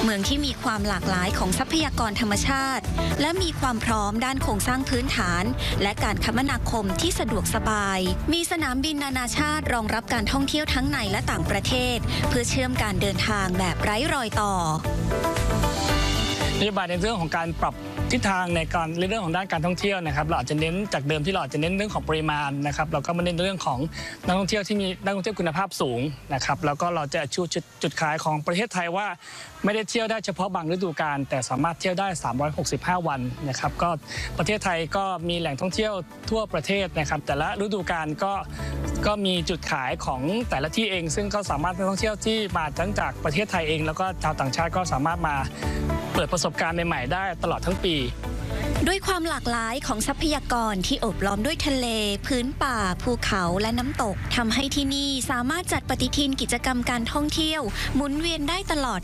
เมืองที่มีความหลากหลายของทรัพยากรธรรมชาติและมีความพร้อมด้านโครงสร้างพื้นฐานและการคมนาคมที่สะดวกสบายมีสนามบินนานาชาติรองรับการท่องเที่ยวทั้งในและต่างประเทศเพื่อเชื่อมการเดินทางแบบไร้รอยต่อนโยบายในเรื่องของการปรับทิศทางในเรื่องของด้านการท่องเที่ยวนะครับเราอาจจะเน้นจากเดิมที่เราอาจจะเน้นเรื่องของปริมาณนะครับเราก็มาเน้นเรื่องของนักท่องเที่ยวที่มีนักท่องเที่ยวคุณภาพสูงนะครับแล้วก็เราจะชูจุดขายของประเทศไทยว่าไม่ได้เที่ยวได้เฉพาะบางฤดูกาลแต่สามารถเที่ยวได้365วันนะครับก็ประเทศไทยก็มีแหล่งท่องเที่ยวทั่วประเทศนะครับแต่ละฤดูกาลก็มีจุดขายของแต่ละที่เองซึ่งก็สามารถนักท่องเที่ยวที่มาทั้งจากประเทศไทยเองแล้วก็ชาวต่างชาติก็สามารถมาเปิดประสบการณ์ใหม่ๆได้ตลอดทั้งปีด้วยความหลากหลายของทรัพยากรที่โอบล้อมด้วยทะเลพื้นป่าภูเขาและน้ำตกทำให้ที่นี่สามารถจัดปฏิทินกิจกรรมการท่องเที่ยวหมุนเวียนได้ตลอด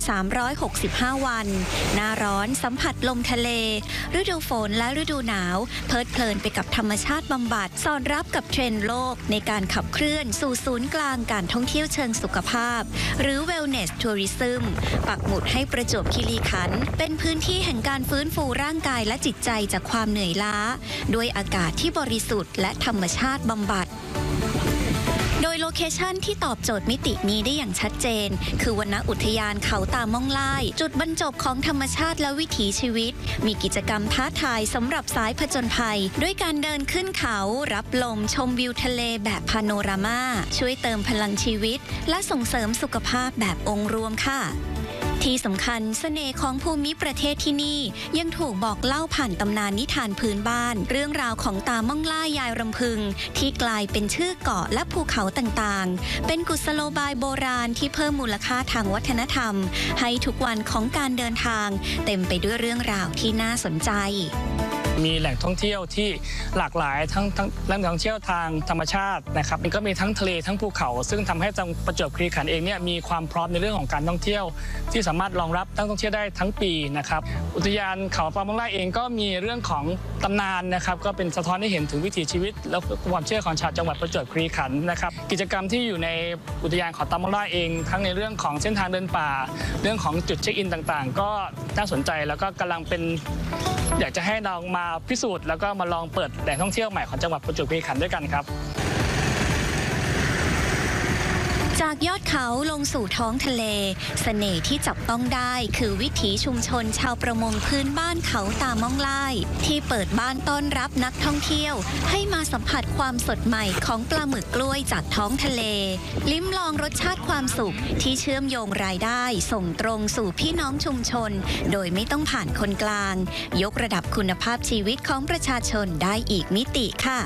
365วันหน้าร้อนสัมผัสลมทะเลฤดูฝนและฤดูหนาวเพลิดเพลินไปกับธรรมชาติบำบัดสอดรับกับเทรนด์โลกในการขับเคลื่อนสู่ศูนย์กลางการท่องเที่ยวเชิงสุขภาพหรือ Wellness Tourism ปักหมุดให้ประจวบคีรีขันธ์เป็นพื้นที่แห่งการฟื้นฟูร่างกายและจิตใจจากความเหนื่อยล้าด้วยอากาศที่บริสุทธิ์และธรรมชาติบำบัดโดยโลเคชั่นที่ตอบโจทย์มิตินี้ได้อย่างชัดเจนคือวรรณอุทยานเขาตาม่องลายจุดบรรจบของธรรมชาติและวิถีชีวิตมีกิจกรรมท้าทายสำหรับสายผจญภัยด้วยการเดินขึ้นเขารับลมชมวิวทะเลแบบพาโนรามาช่วยเติมพลังชีวิตและส่งเสริมสุขภาพแบบองค์รวมค่ะที่สำคัญเสน่ห์ของภูมิประเทศที่นี่ยังถูกบอกเล่าผ่านตำนานนิทานพื้นบ้านเรื่องราวของตาม่องล่ายายรำพึงที่กลายเป็นชื่อเกาะและภูเขาต่างๆเป็นกุศโลบายโบราณที่เพิ่มมูลค่าทางวัฒนธรรมให้ทุกวันของการเดินทางเต็มไปด้วยเรื่องราวที่น่าสนใจมีแหล่งท่องเที่ยวที่หลากหลายทั้งแหล่งท่องเที่ยวทางธรรมชาตินะครับมันก็มีทั้งทะเลทั้งภูเขาซึ่งทำให้จังหวัดประจวบคีรีขันธ์เองเนี่ยมีความพร้อมในเรื่องของการท่องเที่ยวที่สามารถรองรับนักท่องเที่ยวได้ทั้งปีนะครับอุทยานเขาตาม่องลายเองก็มีเรื่องของตำนานนะครับก็เป็นสะท้อนให้เห็นถึงวิถีชีวิตและความเชื่อของชาวจังหวัดประจวบคีรีขันธ์นะครับกิจกรรมที่อยู่ในอุทยานเขาตาม่องลายเองทั้งในเรื่องของเส้นทางเดินป่าเรื่องของจุดเช็คอินต่างๆก็น่าสนใจแล้วก็กำลังเป็นอยากจะให้เรามาพิสูจน์แล้วก็มาลองเปิดแหล่งท่องเที่ยวใหม่ของจังหวัดประจวบคีรีขันธ์ด้วยกันครับจากยอดเขาลงสู่ท้องทะเลเสน่ห์ที่จับต้องได้คือวิถีชุมชนชาวประมงพื้นบ้านเขาตาม่องลายที่เปิดบ้านต้อนรับนักท่องเที่ยวให้มาสัมผัสความสดใหม่ของปลาหมึกกล้วยจากท้องทะเลลิ้มลองรสชาติความสุขที่เชื่อมโยงรายได้ส่งตรงสู่พี่น้องชุมชนโดยไม่ต้องผ่านคนกลางยกระดับคุณภาพชีวิตของประชาชนได้อีกมิติค่ะ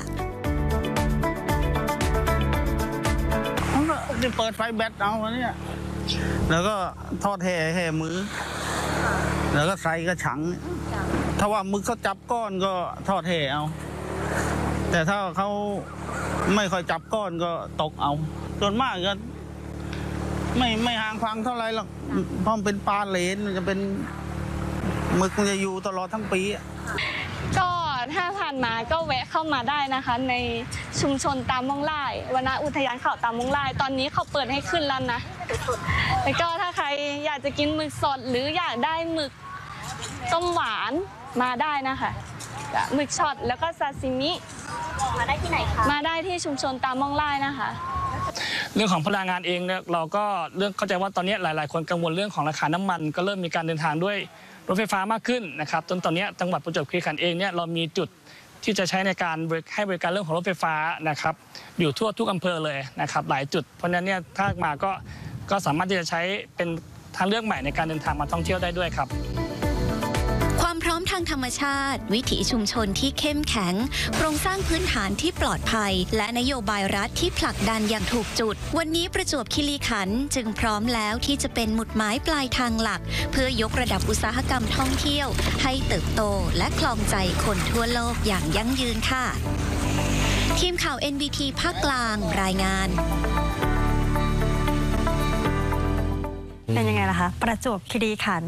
เปิดไฟแบตเอาเนี่ยแล้วก็ทอดแห่มือแล้วก็ใส่กระชังถ้าว่ามือเขาจับก้อนก็ทอดแห่เอาแต่ถ้าเขาไม่ค่อยจับก้อนก็ตกเอาส่วนมากก็ไม่ห่างฟังเท่าไรหรอกเพราะมันเป็นปลาเลนมันจะเป็นหมึกมันจะอยู่ตลอดทั้งปีก็ถ้าผ่านมาก็แวะเข้ามาได้นะคะในชุมชนตาม่องลายวรรณอุทยานเขาตาม่องลายตอนนี้เขาเปิดให้ขึ้นแล้วนะแล้วก็ถ้าใครอยากจะกินหมึกสดหรืออยากได้หมึกต้มหวานมาได้นะคะหมึกช็อตแล้วก็ซาซิมิมาได้ที่ไหนคะมาได้ที่ชุมชนตาม่องลายนะคะเรื่องของพลังงานเองเนี่ยเราก็เรื่องเข้าใจว่าตอนนี้หลายๆคนกังวลเรื่องของราคาน้ำมันก็เริ่มมีการเดินทางด้วยรถไฟฟ้ามากขึ้นนะครับจนตอนนี้จังหวัดประจวบคีรีขันธ์เองเนี่ยเรามีจุดที่จะใช้ในการให้บริการเรื่องของรถไฟฟ้านะครับอยู่ทั่วทุกอำเภอเลยนะครับหลายจุดเพราะฉะนั้นเนี่ยถ้ามาก็สามารถที่จะใช้เป็นทางเลือกใหม่ในการเดินทางมาท่องเที่ยวได้ด้วยครับความพร้อมทางธรรมชาติวิถีชุมชนที่เข้มแข็งโครงสร้างพื้นฐานที่ปลอดภัยและนโยบายรัฐที่ผลักดันอย่างถูกจุดวันนี้ประจวบคีรีขันธ์จึงพร้อมแล้วที่จะเป็นหมุดหมายปลายทางหลักเพื่อยกระดับอุตสาหกรรมท่องเที่ยวให้เติบโตและครองใจคนทั่วโลกอย่างยั่งยืนค่ะทีมข่าว NBT ภาคกลางรายงานเป็นยังไงล่ะคะประจวบคีรีขันธ์